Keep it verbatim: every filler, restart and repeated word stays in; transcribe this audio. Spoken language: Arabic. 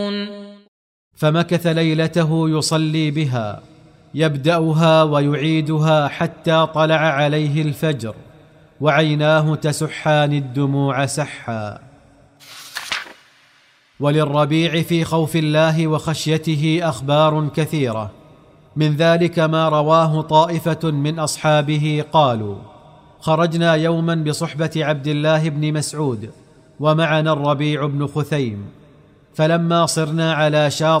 فمكث ليلته يصلي بها، يبدأها ويعيدها حتى طلع عليه الفجر وعيناه تسحان الدموع سحا. وللربيع في خوف الله وخشيته أخبار كثيرة، من ذلك ما رواه طائفة من أصحابه قالوا: خرجنا يوما بصحبة عبد الله بن مسعود ومعنا الربيع بن خثيم، فلما صرنا على شاطئ